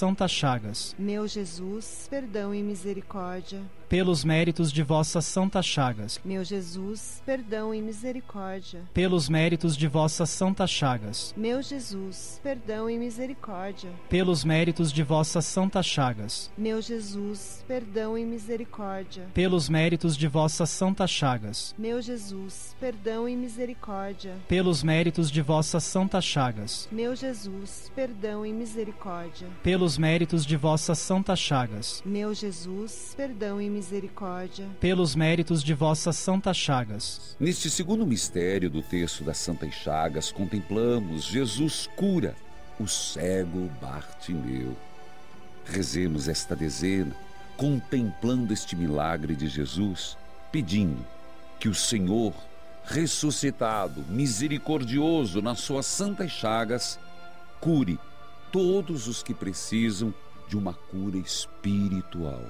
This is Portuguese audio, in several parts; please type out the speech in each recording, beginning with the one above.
santas chagas. Meu Jesus, perdão e misericórdia. Pelos méritos de vossas santas chagas. Meu Jesus, perdão e misericórdia. Pelos méritos de vossas santas chagas. Meu Jesus, perdão e misericórdia. Pelos méritos de vossas santas chagas. Meu Jesus, perdão e misericórdia. Pelos méritos de vossas santas chagas. Meu Jesus, perdão e misericórdia. Pelos méritos de vossas santas chagas. Meu Jesus, perdão e misericórdia. Pelos méritos de vossas santas chagas. Meu Jesus, perdão e misericórdia. Pelos méritos de vossas santas chagas. Neste segundo mistério do texto das Santas Chagas, contemplamos Jesus cura o cego Bartimeu. Rezemos esta dezena, contemplando este milagre de Jesus, pedindo que o Senhor, ressuscitado, misericordioso nas suas santas chagas, cure todos os que precisam de uma cura espiritual.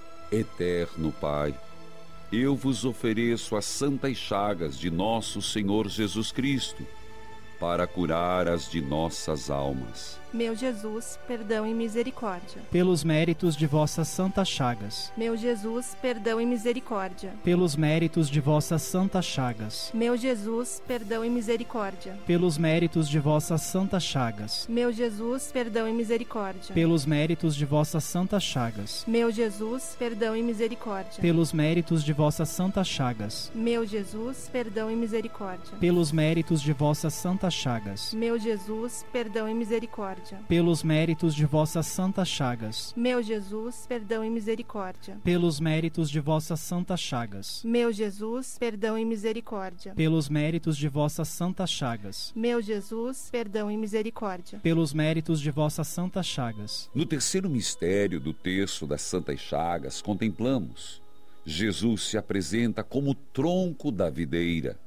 Eterno Pai, eu vos ofereço as santas chagas de nosso Senhor Jesus Cristo, para curar as de nossas almas. Meu Jesus, perdão e misericórdia. Pelos méritos de vossas santas chagas. Meu Jesus, perdão e misericórdia. Pelos méritos de vossas santas chagas. Meu Jesus, perdão e misericórdia. Pelos méritos de vossas santas chagas. Meu Jesus, perdão e misericórdia. Pelos méritos de vossas santas chagas. Meu Jesus, perdão e misericórdia. Pelos méritos de vossas santas chagas. Meu Jesus, perdão e misericórdia. Pelos méritos de vossas santas chagas. Meu Jesus, perdão e misericórdia. Pelos méritos de vossas santas chagas. Meu Jesus, perdão e misericórdia. Pelos méritos de vossas santas chagas. Meu Jesus, perdão e misericórdia. Pelos méritos de vossas santas chagas. Meu Jesus, perdão e misericórdia. Pelos méritos de vossas santas chagas. No terceiro mistério do texto das Santas Chagas, contemplamos Jesus se apresenta como tronco da videira.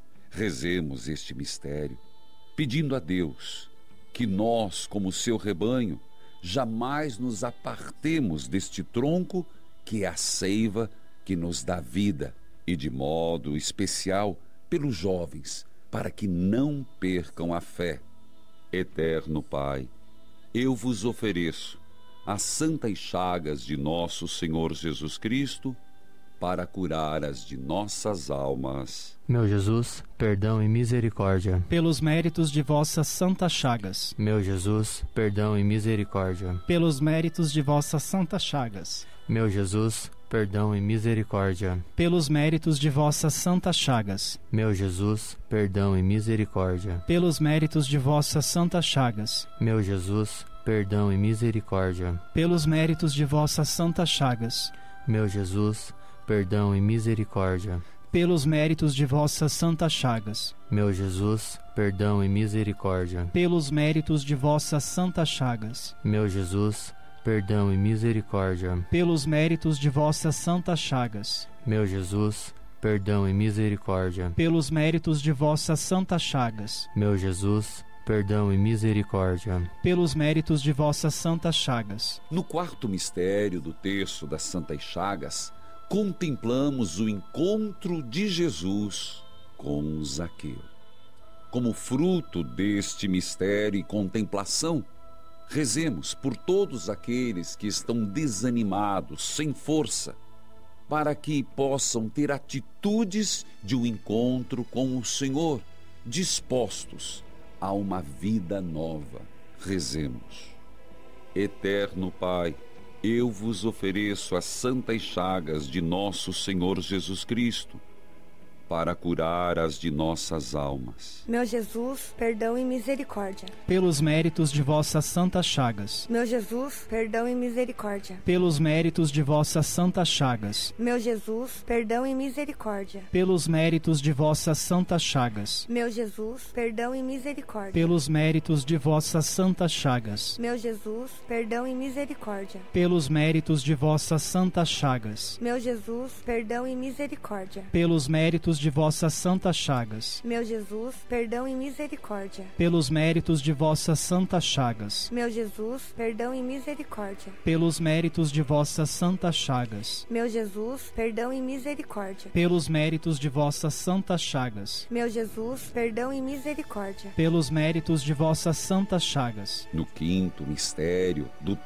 Rezemos este mistério, pedindo a Deus que nós, como seu rebanho, jamais nos apartemos deste tronco que é a seiva que nos dá vida, e de modo especial pelos jovens, para que não percam a fé. Eterno Pai, eu vos ofereço as santas chagas de nosso Senhor Jesus Cristo, para curar as de nossas almas. Meu Jesus, perdão e misericórdia. Pelos méritos de vossas santas chagas. Meu Jesus, perdão e misericórdia. Pelos méritos de vossas santas chagas. Meu Jesus, perdão e misericórdia. Pelos méritos de vossas santas chagas. Meu Jesus, perdão e misericórdia. Pelos méritos de vossas santas chagas. Meu Jesus, perdão e misericórdia. Pelos méritos de vossas santas chagas. Meu Jesus, perdão e misericórdia. Pelos méritos de vossas santas chagas. Meu Jesus, perdão e misericórdia. Pelos méritos de vossas santas chagas. Meu Jesus, perdão e misericórdia. Pelos méritos de vossas santas chagas. Meu Jesus, perdão e misericórdia. Pelos méritos de vossas santas chagas. Meu Jesus, perdão e misericórdia. Pelos méritos de vossas santas chagas. No quarto mistério do texto das Santas Chagas, contemplamos o encontro de Jesus com Zaqueu. Como fruto deste mistério e contemplação, rezemos por todos aqueles que estão desanimados, sem força, para que possam ter atitudes de um encontro com o Senhor, dispostos a uma vida nova. Rezemos. Eterno Pai, eu vos ofereço as santas chagas de nosso Senhor Jesus Cristo, para curar as de nossas almas. Meu Jesus, perdão e misericórdia. Pelos méritos de vossas santas chagas. Meu Jesus, perdão e misericórdia. Pelos méritos de vossas santas chagas. Meu Jesus, perdão e misericórdia. Pelos méritos de vossas santas chagas. Meu Jesus, perdão e misericórdia. Pelos méritos de vossas santas chagas. Meu Jesus, perdão e misericórdia. Pelos méritos de vossas santas chagas. Meu Jesus, perdão e misericórdia. Pelos méritos de vossas santas chagas. Meu Jesus, perdão e misericórdia. Pelos méritos de vossas santas chagas. Meu Jesus, perdão e misericórdia. Pelos méritos de vossas santas chagas. Meu Jesus, perdão e misericórdia. Pelos méritos de vossas santas chagas. Meu Jesus, perdão e misericórdia. Pelos méritos de vossas santas chagas. No quinto mistério do